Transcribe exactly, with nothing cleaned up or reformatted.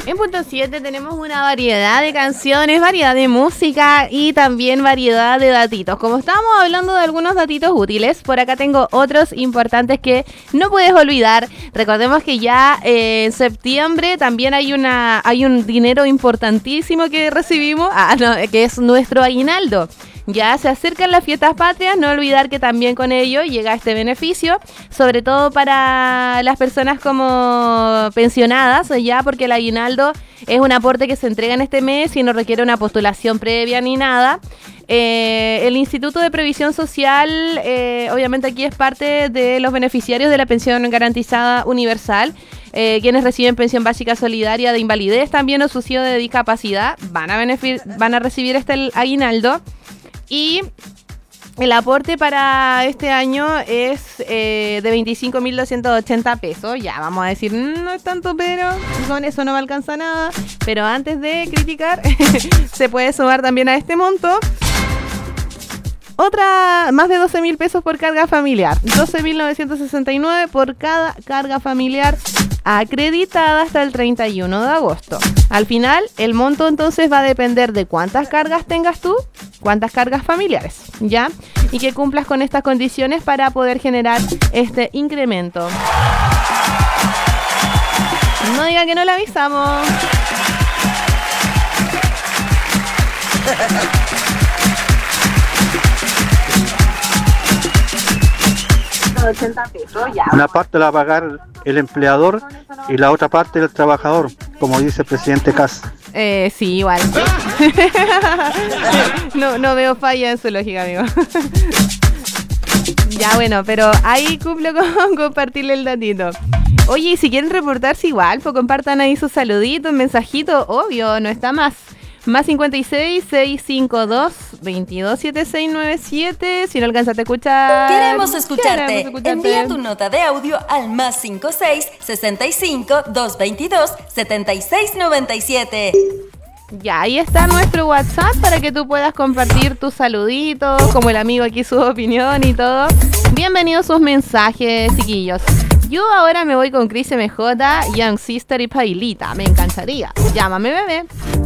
En punto siete tenemos una variedad de canciones, variedad de música y también variedad de datitos. Como estábamos hablando de algunos datitos útiles, por acá tengo otros importantes que no puedes olvidar. Recordemos que ya eh, en septiembre también hay una hay un dinero importantísimo que recibimos, ah, no, que es nuestro aguinaldo. Ya se acercan las fiestas patrias, no olvidar que también con ello llega este beneficio, sobre todo para las personas como pensionadas, ya porque el aguinaldo es un aporte que se entrega en este mes y no requiere una postulación previa ni nada. Eh, el Instituto de Previsión Social, eh, obviamente aquí es parte de los beneficiarios de la pensión garantizada universal. Eh, quienes reciben pensión básica solidaria de invalidez también o subsidio de discapacidad van a, benefic- van a recibir este aguinaldo. Y el aporte para este año es eh, de veinticinco mil doscientos ochenta pesos. Ya, vamos a decir, mmm, no es tanto, pero con eso no me alcanza nada. Pero antes de criticar, se puede sumar también a este monto otra, más de doce mil pesos por carga familiar. doce mil novecientos sesenta y nueve por cada carga familiar acreditada hasta el treinta y uno de agosto. Al final, el monto entonces va a depender de cuántas cargas tengas tú, cuántas cargas familiares, ¿ya? Y que cumplas con estas condiciones para poder generar este incremento. No diga que no le avisamos. ochenta pesos, ya. Una parte la va a pagar el empleador y la otra parte el trabajador, como dice el presidente Kass. Eh, sí, igual. no, no veo falla en su lógica, amigo. Ya, bueno, pero ahí cumplo con compartirle el datito. Oye, y si quieren reportarse igual, pues compartan ahí sus saluditos, mensajitos, obvio, no está más. Más cincuenta y seis, seiscientos cincuenta y dos, veintidós setenta y seis noventa y siete. Si no alcanzaste a escuchar... Queremos escucharte. Queremos escucharte. Envía tu nota de audio al más cincuenta y seis, sesenta y cinco, doscientos veintidós, setenta y seis noventa y siete. Ya, ahí está nuestro WhatsApp para que tú puedas compartir tus saluditos, como el amigo aquí su opinión y todo. Bienvenidos sus mensajes, chiquillos. Yo ahora me voy con Chris M J, Young Sister y Pailita. Me encantaría. Llámame, bebé.